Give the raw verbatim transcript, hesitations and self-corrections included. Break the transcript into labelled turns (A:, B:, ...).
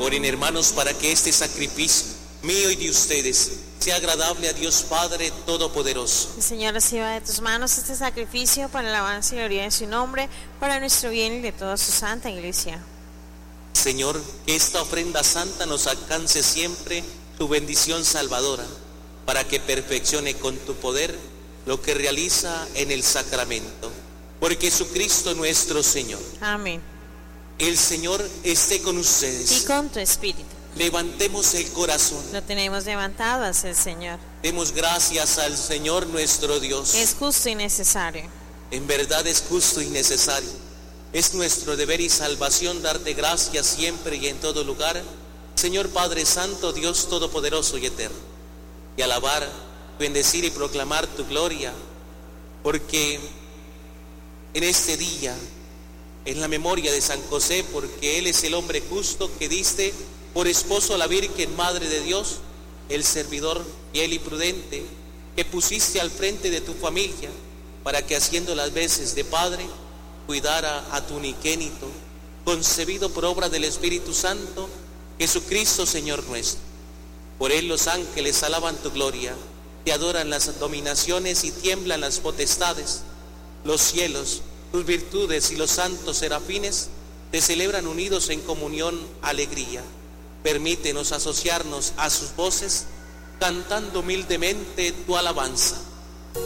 A: Oren, hermanos, para que este sacrificio mío y de ustedes sea agradable a Dios Padre Todopoderoso.
B: El Señor reciba de tus manos este sacrificio para la alabanza y gloria de su nombre, para nuestro bien y de toda su santa iglesia.
A: Señor, que esta ofrenda santa nos alcance siempre tu bendición salvadora, para que perfeccione con tu poder lo que realiza en el sacramento. Por Jesucristo nuestro Señor.
B: Amén.
A: El Señor esté con ustedes.
B: Y con tu espíritu.
A: Levantemos el corazón.
B: Lo tenemos levantado hacia el Señor.
A: Demos gracias al Señor nuestro Dios.
B: Es justo y necesario.
A: En verdad es justo y necesario. Es nuestro deber y salvación darte gracias siempre y en todo lugar, Señor Padre Santo, Dios Todopoderoso y Eterno, y alabar, bendecir y proclamar tu gloria, porque en este día, en la memoria de San José, porque él es el hombre justo que diste por esposo a la Virgen Madre de Dios, el servidor fiel y prudente que pusiste al frente de tu familia, para que haciendo las veces de padre, cuidara a tu unigénito, concebido por obra del Espíritu Santo, Jesucristo Señor nuestro. Por él los ángeles alaban tu gloria, te adoran las dominaciones y tiemblan las potestades. Los cielos, tus virtudes y los santos serafines te celebran unidos en comunión, alegría. Permítenos asociarnos a sus voces, cantando humildemente tu alabanza.